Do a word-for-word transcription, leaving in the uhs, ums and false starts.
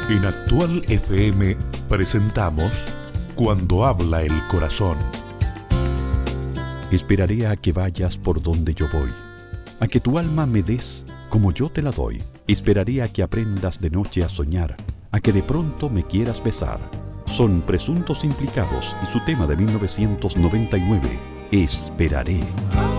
En Actual F M presentamos Cuando habla el corazón. Esperaré a que vayas por donde yo voy, a que tu alma me des como yo te la doy. Esperaré a que aprendas de noche a soñar, a que de pronto me quieras besar. Son Presuntos Implicados y su tema de mil novecientos noventa y nueve, Esperaré.